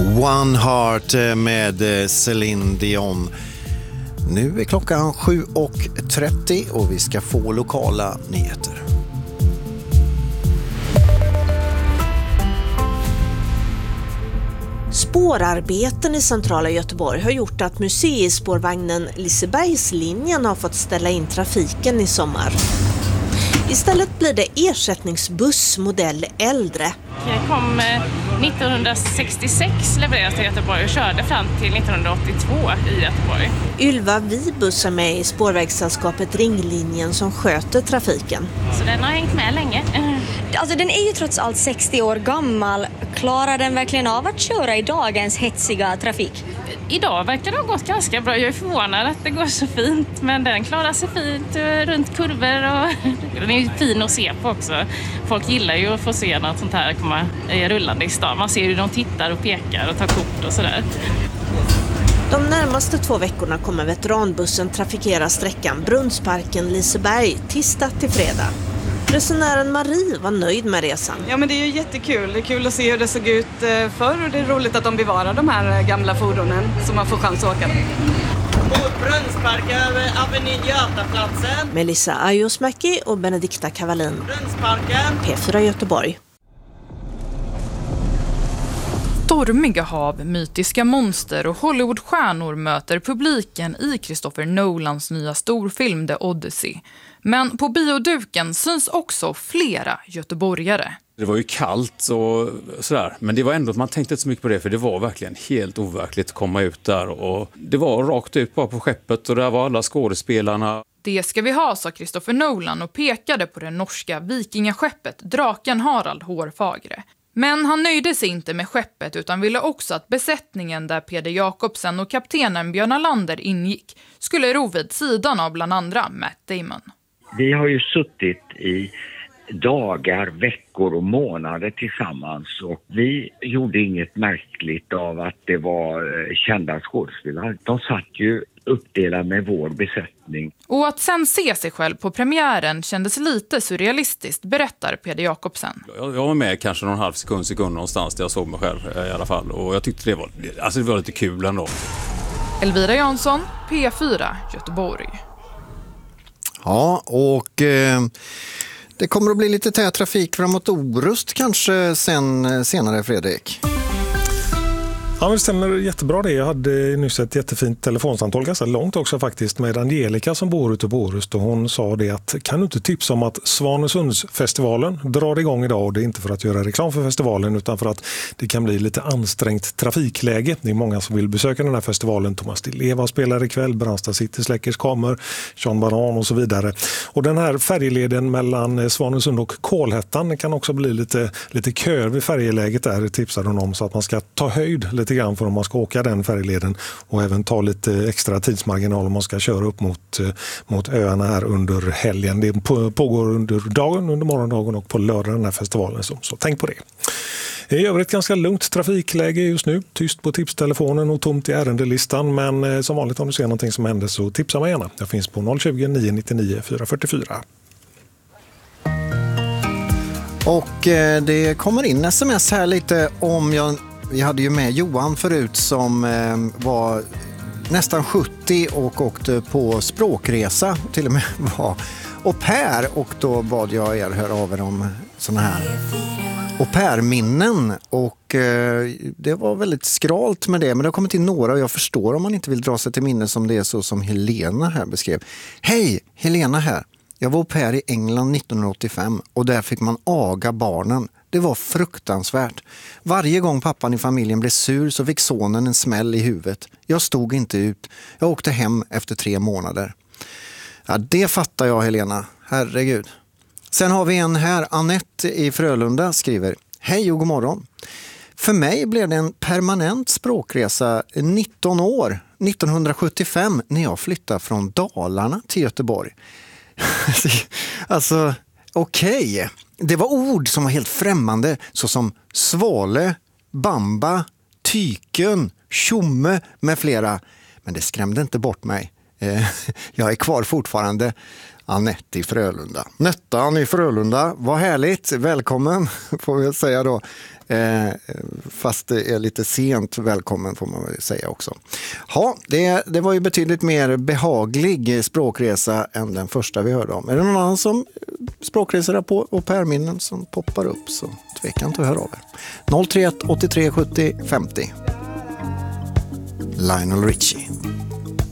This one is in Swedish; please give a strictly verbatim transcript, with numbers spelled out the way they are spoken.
One Heart med Céline Dion. Nu är klockan sju och trettio och vi ska få lokala nyheter. Spårarbeten i centrala Göteborg har gjort att museispårvagnen Lisebergslinjen har fått ställa in trafiken i sommar. Istället blir det ersättningsbuss modell äldre. Jag kom nittonhundrasextiosex levererades till Göteborg och körde fram till nittonhundraåttiotvå i Göteborg. Ylva Vibus är med i spårvägssällskapet Ringlinjen som sköter trafiken. Så den har hängt med länge. Alltså den är ju trots allt sextio år gammal. Klarar den verkligen av att köra i dagens hetsiga trafik? Idag verkar det ha gått ganska bra. Jag är förvånad att det går så fint. Men den klarar sig fint runt kurvor. Och den är ju fin att se på också. Folk gillar ju att få se något sånt här komma rullande i stan. Man ser hur de tittar och pekar och tar kort och sådär. De närmaste två veckorna kommer veteranbussen trafikera sträckan Brunnsparken-Liseberg tisdag till fredag. Resenären Marie var nöjd med resan. Ja, men det är ju jättekul. Det är kul att se hur det såg ut förr och det är roligt att de bevarar de här gamla fordonen så man får chans att åka dem. Mot Brunnsparken, Avenyn Götaplatsen. Melissa Ajosmäki och Benedikta Kavalin. Brunnsparken. P fyra Göteborg. Stormiga hav, mytiska monster och Hollywoodstjärnor möter publiken i Christopher Nolans nya storfilm The Odyssey. Men på bioduken syns också flera göteborgare. Det var ju kallt och sådär, men det var ändå att man tänkte inte så mycket på det, för det var verkligen helt overkligt att komma ut där. Och det var rakt ut bara på skeppet och där var alla skådespelarna. Det ska vi ha, sa Christopher Nolan och pekade på det norska vikingaskeppet Draken Harald Hårfagre. Men han nöjde sig inte med skeppet utan ville också att besättningen där Peder Jakobsen och kaptenen Björn Alander ingick skulle ro vid sidan av bland andra Matt Damon. Vi har ju suttit i dagar, veckor och månader tillsammans och vi gjorde inget märkligt av att det var kända skådespelare. De satt ju uppdelade med vår besättning. Och att sen se sig själv på premiären kändes lite surrealistiskt, berättar Peder Jakobsen. Jag var med kanske någon halv sekund, sekund någonstans där jag såg mig själv i alla fall. Och jag tyckte det var, alltså det var lite kul ändå. Elvira Jansson, P fyra, Göteborg. Ja, och eh, det kommer att bli lite tät trafik framåt Orust kanske sen, senare, Fredrik. Ja, det stämmer jättebra det. Jag hade nyss ett jättefint telefonsamtal, ganska långt också faktiskt, med Angelica som bor ute på Orust. Och hon sa det att, kan du inte tipsa om att Svanesundsfestivalen drar igång idag? Och det är inte för att göra reklam för festivalen utan för att det kan bli lite ansträngt trafikläge. Det är många som vill besöka den här festivalen. Thomas Di Leva spelar ikväll, Brandsta City Släckers kommer, Sean Banan och så vidare. Och den här färjeleden mellan Svanesund och Kolhättan kan också bli lite, lite kö vid färjeläget där, tipsade hon om, så att man ska ta höjd lite grann för om man ska åka den färjeleden och även ta lite extra tidsmarginal om man ska köra upp mot, mot öarna här under helgen. Det pågår under dagen, under morgondagen och på lördag den här festivalen, så, så tänk på det. I övrigt ganska lugnt trafikläge just nu, tyst på tipstelefonen och tomt i ärendelistan, men som vanligt om du ser någonting som händer så tipsa mig gärna. Jag finns på noll tjugo, nio nittionio, fyra fyrtiofyra. Och eh, det kommer in sms här lite om jag... Vi hade ju med Johan förut som eh, var nästan sjuttio och åkte på språkresa, till och med var au pair, och då bad jag er höra av er om såna här au pair-minnen, och eh, det var väldigt skralt med det, men det har kommit in några och jag förstår om man inte vill dra sig till minne som det är, så som Helena här beskrev. Hej, Helena här. Jag var au pair i England nittonhundraåttiofem och där fick man aga barnen. Det var fruktansvärt. Varje gång pappan i familjen blev sur så fick sonen en smäll i huvudet. Jag stod inte ut. Jag åkte hem efter tre månader. Ja, det fattar jag, Helena. Herregud. Sen har vi en här. Annette i Frölunda skriver: hej och god morgon. För mig blev det en permanent språkresa nitton år, nittonhundrasjuttiofem, när jag flyttade från Dalarna till Göteborg. Alltså, okej. Okay. Det var ord som var helt främmande, såsom svale, bamba, tyken, tjomme med flera. Men det skrämde inte bort mig. Eh, jag är kvar fortfarande. Anette i Frölunda. Nöttan i Frölunda, vad härligt. Välkommen får vi säga då. Eh, fast det är lite sent välkommen får man väl säga också. Ja, det, det var ju betydligt mer behaglig språkresa än den första vi hörde om. Är det någon annan som språkreser på och pärminnen som poppar upp så tveka inte att höra av er. noll tre ett åttiotre sjuttio femtio Lionel Richie.